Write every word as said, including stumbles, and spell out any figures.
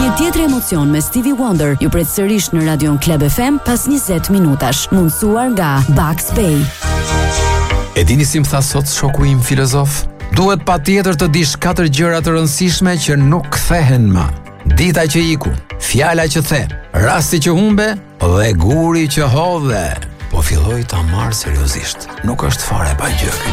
Një tjetër emocion me Stevie Wonder ju pret sërish në Radion Club F M pas njëzet minutash, mundësuar nga Bugs Bay. E dini si më tha sot shoku im filozof? Duhet pa tjetër të dish katër gjëra të rëndësishme që nuk kthehen më. Dita që iku, fjala që the, rasti që humbe dhe guri që hodhe. Po filloj ta marr seriozisht. Nuk është fare pa gjë.